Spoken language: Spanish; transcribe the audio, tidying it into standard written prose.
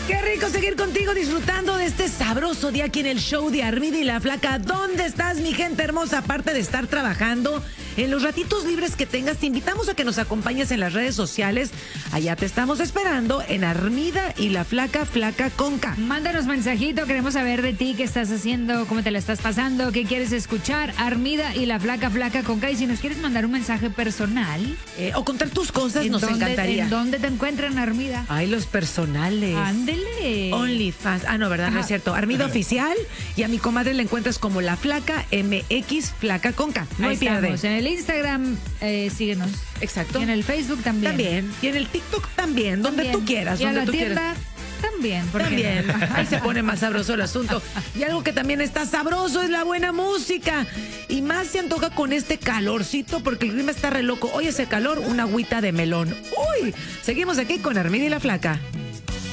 Qué rico seguir contigo disfrutando de este sabroso día aquí en el show de Armida y la Flaca. ¿Dónde estás, mi gente hermosa? Aparte de estar trabajando, en los ratitos libres que tengas, te invitamos a que nos acompañes en las redes sociales. Allá te estamos esperando en Armida y la Flaca, Flaca con K. Mándanos mensajito, queremos saber de ti, qué estás haciendo, cómo te la estás pasando, qué quieres escuchar. Armida y la Flaca, Flaca con K. Y si nos quieres mandar un mensaje personal O contar tus cosas, nos encantaría. ¿En dónde te encuentran, Armida? Ay, los personales. Ándele. OnlyFans. Ah, no, ¿verdad? No es cierto. Armida Oficial. Y a mi comadre la encuentras como la Flaca MX, Flaca con K. No hay pierde. Estamos. En el Instagram, síguenos. Exacto. Y en el Facebook también. También. Y en el TikTok también. Donde tú quieras. Y a donde la tú tienda quieras. también. ¿por qué También. no? Ahí se pone más sabroso el asunto. Y algo que también está sabroso es la buena música. Y más se antoja con este calorcito porque el clima está re loco. Hoy ese calor, una agüita de melón. ¡Uy! Seguimos aquí con Armida y la Flaca.